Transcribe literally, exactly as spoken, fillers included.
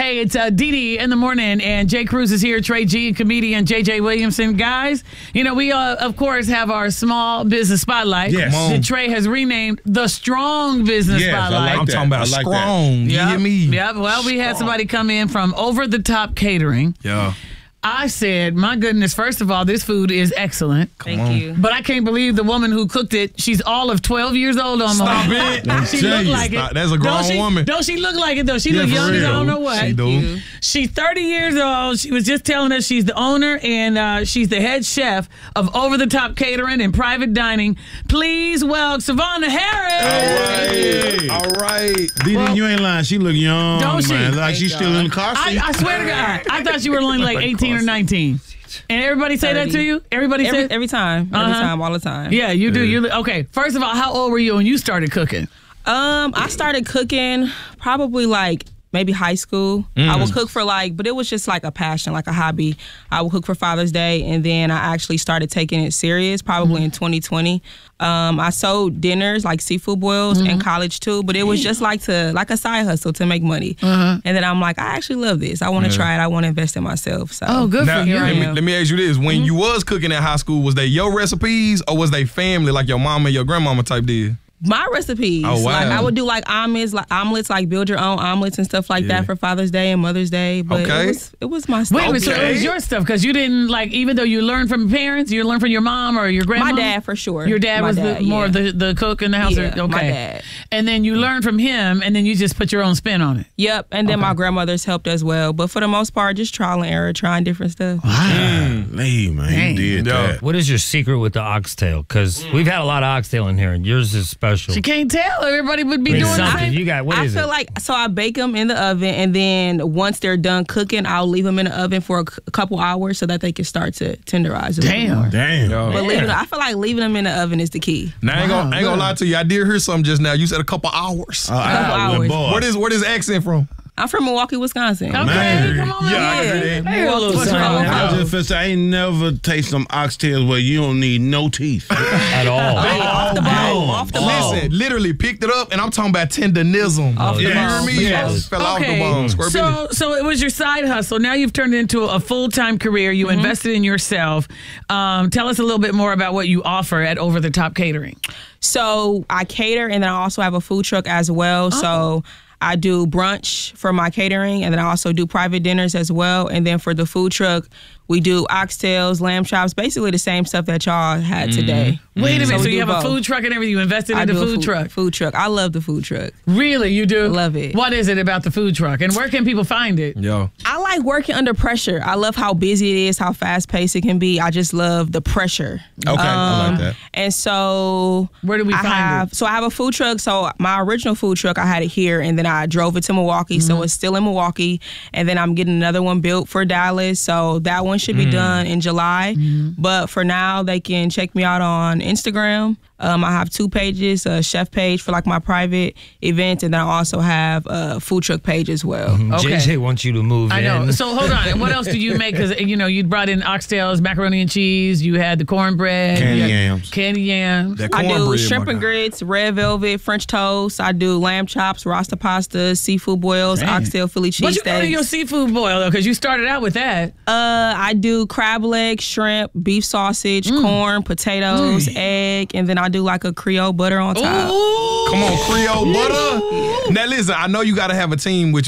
Hey, it's uh, Dee Dee in the morning, and Jay Cruz is here, Trey G, comedian J J Williamson. Guys, you know, we, uh, of course, have our small business spotlight. Yes. That Trey has renamed the Strong Business yes, Spotlight. I like I'm that. talking about I like strong. That. You Yep. hear me? Yeah, well, we had somebody come in from Over the Top Catering. Yeah. I said, my goodness, first of all, this food is excellent. Thank on. you. But I can't believe the woman who cooked it, she's all of twelve years old almost. Stop it. Let me She tell look you, like it. stop. That's a grown don't she, woman. Don't she look like it, though? She Yeah, look for young as I real. don't know what. She do. you. She's thirty years old. She was just telling us she's the owner and uh, she's the head chef of Over the Top Catering and Private Dining. Please welcome Savannah Harris. All right. All right. Dee Well, Dee, you ain't lying. She look young, Don't she? man. Like she's still in the car I, seat. I swear to God, I thought you were only like eighteen or nineteen. And everybody say that to thirty. you? Everybody Every, say every time. Every Uh-huh. time, all the time. Yeah, you do. You okay? First of all, how old were you when you started cooking? Um, I started cooking probably like maybe high school. I would cook for like, but it was just like a passion, like a hobby. I would cook for Father's Day, and then I actually started taking it serious probably in twenty twenty. Um, I sold dinners like seafood boils in college too, but it was just like to like a side hustle to make money. And then I'm like, I actually love this. I want to Yeah. try it. I want to invest in myself. So Oh, good Now, for you. Here I let, me, am. let me ask you this. When you was cooking at high school, was they your recipes or was they family, like your mama and your grandmama type did? My recipes. Oh, wow. Like I would do like omelets, like omelets, like build your own omelets and stuff like Yeah. that for Father's Day and Mother's Day. But Okay. it was it was my stuff. Wait a minute, so it Okay. was your stuff because you didn't like, even though you learned from parents, you learned from your mom or your grandma. My dad for sure. Your dad My was dad, the, more yeah. the the cook in the house. Yeah, or, okay. my dad. And then you learned from him, and then you just put your own spin on it. Yep, and then my grandmother's helped as well. But for the most part, just trial and error, trying different stuff. Hey, man, Dang. you did Yeah. that. What is your secret with the oxtail? Because we've had a lot of oxtail in here, and yours is special. She can't tell. Everybody would be I mean, doing the something. same. You got what I is feel it? like so I bake them in the oven, and then once they're done cooking, I'll leave them in the oven for a, c- a couple hours so that they can start to tenderize. A little Damn. more. Damn. Yeah. But leaving, I feel like leaving them in the oven is the key. Now, I ain't gonna, I ain't Wow, gonna lie to you. I did hear something just now. You said a couple hours. Uh, I Couple little hours. boy. Where is where this accent from? I'm from Milwaukee, Wisconsin. Okay, Man. come on. Yeah, I man. heard that. Hey, a little what's something. wrong? I was just finna say, I ain't never taste some oxtails where you don't need no teeth. At all. Off the bone, off the bone. Listen, literally picked it up, and I'm talking about tenderism. Off the you hear bone. me? Yes. Fell off the Okay, bone. Square so business. so it was your side hustle. Now you've turned it into a full time career. You Mm-hmm. invested in yourself. Um, tell us a little bit more about what you offer at Over the Top Catering. So I cater, and then I also have a food truck as well. So I do brunch for my catering, and then I also do private dinners as well. And then for the food truck, we do oxtails, lamb chops, basically the same stuff that y'all had today. Wait a minute. So So, we you do have a both. food truck and everything. You invested I in the do a food, truck. Food truck. I love the food truck. Really, you do? Love it. What is it about the food truck, and where can people find it? Yo. I like working under pressure. I love how busy it is, how fast paced it can be. I just love the pressure. Okay, I like that. And so Where do we I find have, it? So I have a food truck. So my original food truck, I had it here, and then I drove it to Milwaukee. So Mm-hmm. it's still in Milwaukee, and then I'm getting another one built for Dallas. So that one should be done in July. Mm-hmm. But for now, they can check me out on Instagram. Um, I have two pages: a chef page for like my private events, and then I also have a food truck page as well. Okay. J J wants you to move I in. know. So hold on. And what else do you make? Because you know you brought in oxtails, macaroni and cheese. You had the cornbread, Candy you had yams. candy yams. That I do cornbread, shrimp my and guy. grits, red velvet, French toast. I do lamb chops, rasta pasta, seafood boils, Dang. oxtail Philly What you got in your cheesesteaks. seafood boil though? Because you started out with that. Uh, I do crab legs, shrimp, beef sausage, Mm. corn, potatoes, egg, and then I do like a Creole butter on top. Ooh. Come on, Creole butter. Now listen, I know you got to have a team with